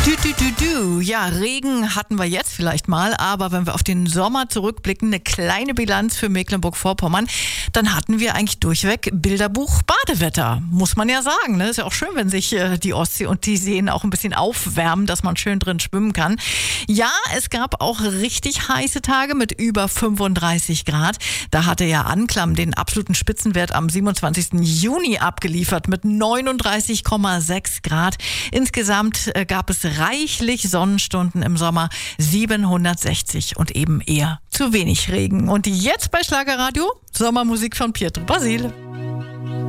Ja, Regen hatten wir jetzt vielleicht mal, aber wenn wir auf den Sommer zurückblicken, eine kleine Bilanz für Mecklenburg-Vorpommern, dann hatten wir eigentlich durchweg Bilderbuch Badewetter, muss man ja sagen. Ne? Ist ja auch schön, wenn sich die Ostsee und die Seen auch ein bisschen aufwärmen, dass man schön drin schwimmen kann. Ja, es gab auch richtig heiße Tage mit über 35 Grad. Da hatte ja Anklam den absoluten Spitzenwert am 27. Juni abgeliefert mit 39,6 Grad. Insgesamt gab es reichlich Sonnenstunden im Sommer, 760 und eben eher zu wenig Regen. Und jetzt bei Schlagerradio Sommermusik von Pietro Basile.